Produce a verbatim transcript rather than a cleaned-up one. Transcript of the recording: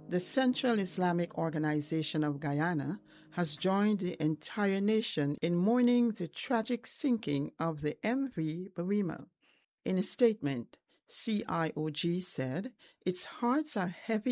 The Central Islamic Organization of Guyana has joined the entire nation in mourning the tragic sinking of the M V Barima. In a statement, C I O G said its hearts are heavy